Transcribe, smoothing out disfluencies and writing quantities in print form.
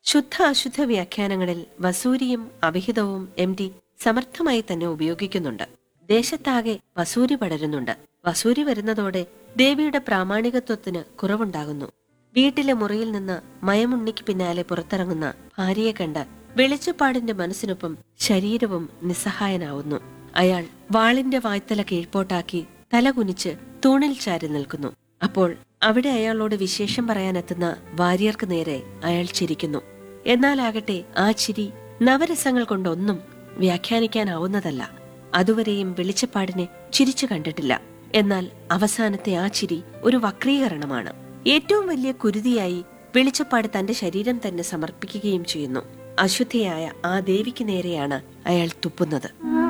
ശുദ്ധ അശുദ്ധ വ്യാഖ്യാനങ്ങളിൽ വസൂരിയും അവിഹിതവും MD സമർത്ഥമായി തന്നെ ഉപയോഗിക്കുന്നുണ്ട്. ദേശത്താകെ വസൂരി പടരുന്നുണ്ട്. വസൂരി വരുന്നതോടെ ദേവിയുടെ പ്രാമാണികത്വത്തിന് കുറവുണ്ടാകുന്നു. വീട്ടിലെ മുറിയിൽ നിന്ന് മയമുണ്ണിക്ക് പിന്നാലെ പുറത്തിറങ്ങുന്ന ഭാര്യയെ കണ്ട് വെളിച്ചപ്പാടിന്റെ മനസ്സിനൊപ്പം ശരീരവും നിസ്സഹായനാവുന്നു. അയാൾ വാളിന്റെ വായ്ത്തല കീഴ്പോട്ടാക്കി തല കുനിച്ച് തൂണിൽ ചാരി നിൽക്കുന്നു. അപ്പോൾ അവിടെ അയാളോട് വിശേഷം പറയാനെത്തുന്ന വാര്യർക്ക് നേരെ അയാൾ ചിരിക്കുന്നു. എന്നാലാകട്ടെ ആ ചിരി നവരസങ്ങൾ കൊണ്ടൊന്നും വ്യാഖ്യാനിക്കാനാവുന്നതല്ല. അതുവരെയും വെളിച്ചപ്പാടിനെ ചിരിച്ചു കണ്ടിട്ടില്ല. എന്നാൽ അവസാനത്തെ ആ ചിരി ഒരു വക്രീകരണമാണ്. ഏറ്റവും വലിയ കുരുതിയായി വെളിച്ചപ്പാട് തന്റെ ശരീരം തന്നെ സമർപ്പിക്കുകയും ചെയ്യുന്നു. അശുദ്ധയായ ആ ദേവിക്ക് നേരെയാണ് അയാൾ തുപ്പുന്നത്.